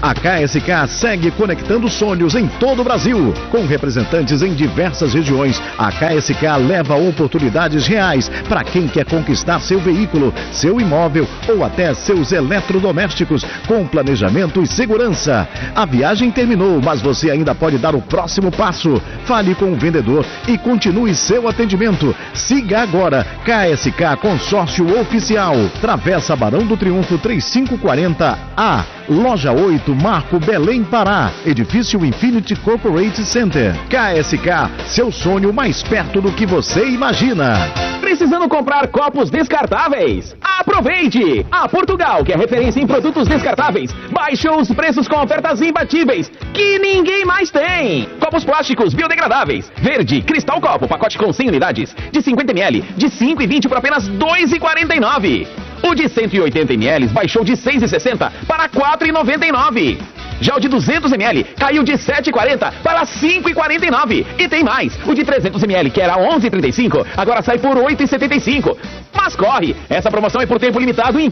A KSK segue conectando sonhos em todo o Brasil. Com representantes em diversas regiões, a KSK leva oportunidades reais para quem quer conquistar seu veículo, seu imóvel ou até seus eletrodomésticos com planejamento e segurança. A viagem terminou, mas você ainda pode dar o próximo passo. Fale com o vendedor e continue seu atendimento. Siga agora KSK Consórcio Oficial. Travessa Barão do Triunfo 3540A. Loja 8, Marco Belém, Pará. Edifício Infinity Corporate Center. KSK, seu sonho mais perto do que você imagina. Precisando comprar copos descartáveis? Aproveite! A Portugal, que é referência em produtos descartáveis, baixou os preços com ofertas imbatíveis que ninguém mais tem. Copos plásticos biodegradáveis. Verde, Cristal Copo, pacote com 100 unidades, de 50 ml, de 5,20 por apenas R$ 2,49. O de 180 ml baixou de R$ 6,60 para R$ 4,99. Já o de 200 ml caiu de R$ 7,40 para R$ 5,49. E tem mais, o de 300 ml, que era R$ 11,35, agora sai por R$ 8,75. Mas corre, essa promoção é por tempo limitado e